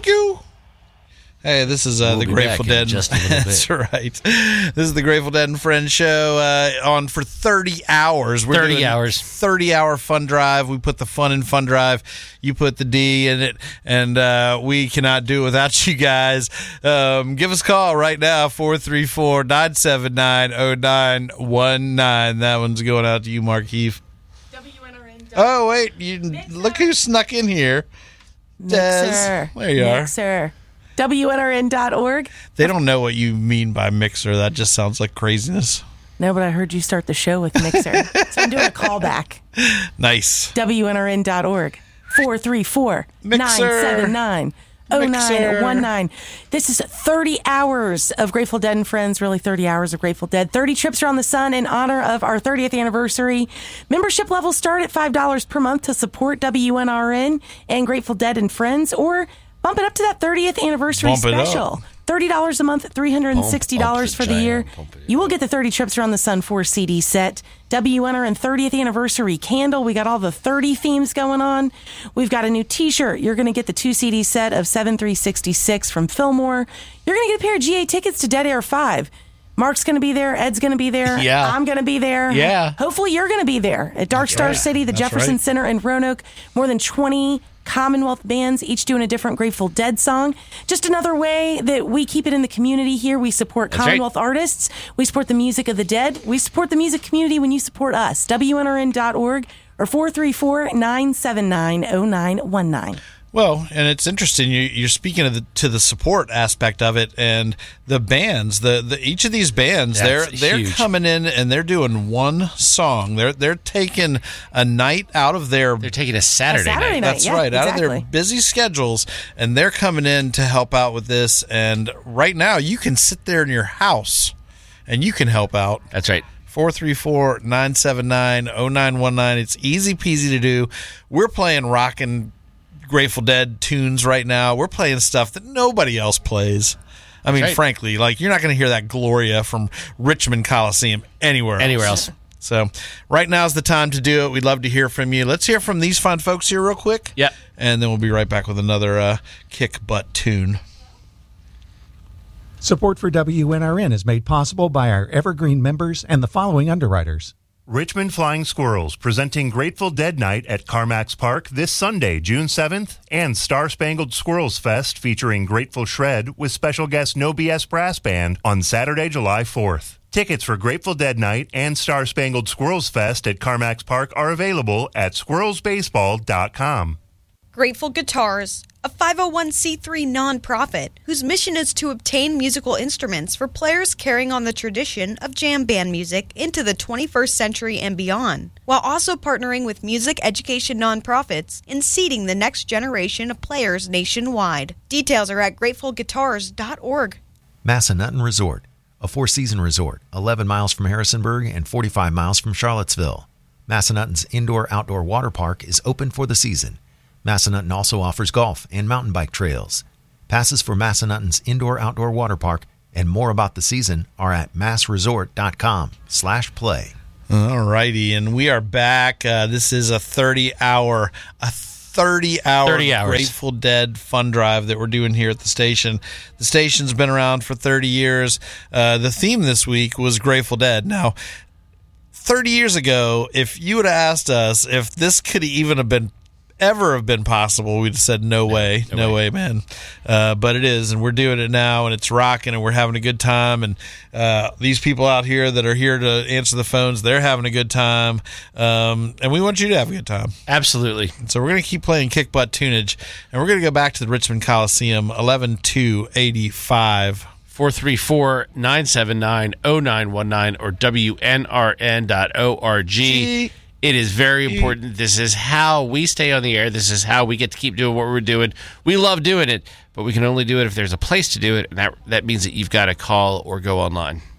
you. Hey, this is We'll the be Grateful back in Dead. just a little bit. That's right. This is the Grateful Dead and Friends show on for 30 hours. We're 30 doing hours. 30-hour fun drive. We put the fun in fun drive. You put the D in it, and we cannot do it without you guys. Give us a call right now, 434-979-0919. That one's going out to you, Mark Heath. WNRN. Oh, wait. Look who snuck in here. Des. There you are. Mixer. WNRN.org. They don't know what you mean by mixer. That just sounds like craziness. No, but I heard you start the show with Mixer. So I'm doing a callback. Nice. WNRN.org. 434-979-0919. This is 30 hours of Grateful Dead and Friends, really 30 hours of Grateful Dead. 30 trips around the sun in honor of our 30th anniversary. Membership levels start at $5 per month to support WNRN and Grateful Dead and Friends, or bump it up to that 30th anniversary special. $30 a month, $360 for the year. You will get the 30 Trips Around the Sun 4 CD set. WNRN 30th Anniversary Candle. We got all the 30 themes going on. We've got a new T-shirt. You're going to get the 2 CD set of 7366 from Fillmore. You're going to get a pair of GA tickets to Dead Air 5. Mark's going to be there. Ed's going to be there. Yeah. I'm going to be there. Yeah. Hopefully you're going to be there at Dark Star City, the Jefferson Center in Roanoke. More than 20 Commonwealth bands, each doing a different Grateful Dead song. Just another way that we keep it in the community here. We support Commonwealth artists. We support the music of the dead. We support the music community when you support us. WNRN.org or 434-979-0919. Well, and it's interesting. You're speaking to the support aspect of it, and the bands. The each of these bands, they're huge. coming in and they're doing one song. They're taking a night out of their. They're taking a Saturday night. That's yeah, right, out of their exactly. busy schedules, and they're coming in to help out with this. And right now, you can sit there in your house, and you can help out. That's right. 434-979-0919. It's easy peasy to do. We're playing rockin' Grateful Dead tunes right now. We're playing stuff that nobody else plays. I mean, frankly, like you're not going to hear that Gloria from Richmond Coliseum anywhere else. So right now is the time to do it. We'd love to hear from you. Let's hear from these fine folks here real quick. Yep. And then we'll be right back with another kick butt tune. Support for WNRN is made possible by our Evergreen members and the following underwriters. Richmond Flying Squirrels presenting Grateful Dead Night at Carmax Park this Sunday, June 7th, and Star Spangled Squirrels Fest featuring Grateful Shred with special guest No BS Brass Band on Saturday, July 4th. Tickets for Grateful Dead Night and Star Spangled Squirrels Fest at Carmax Park are available at squirrelsbaseball.com. Grateful Guitars, a 501c3 nonprofit whose mission is to obtain musical instruments for players carrying on the tradition of jam band music into the 21st century and beyond, while also partnering with music education nonprofits in seeding the next generation of players nationwide. Details are at gratefulguitars.org. Massanutten Resort, a four-season resort, 11 miles from Harrisonburg and 45 miles from Charlottesville. Massanutten's indoor-outdoor water park is open for the season. Massanutten also offers golf and mountain bike trails. Passes for Massanutten's indoor-outdoor water park and more about the season are at massresort.com/play. All righty, and we are back. This is a 30-hour Grateful Dead fun drive that we're doing here at the station. The station's been around for 30 years. The theme this week was Grateful Dead. Now, 30 years ago, if you would have asked us if this could even have been possible, we'd have said no way, man. But it is, and we're doing it now, and it's rocking, and we're having a good time. And these people out here that are here to answer the phones, they're having a good time, and we want you to have a good time. Absolutely. So we're going to keep playing kick butt tunage, and we're going to go back to the Richmond Coliseum, 11-2-85. 434-979-0919 or WNRN.org. It is very important. This is how we stay on the air. This is how we get to keep doing what we're doing. We love doing it, but we can only do it if there's a place to do it, and that means that you've got to call or go online.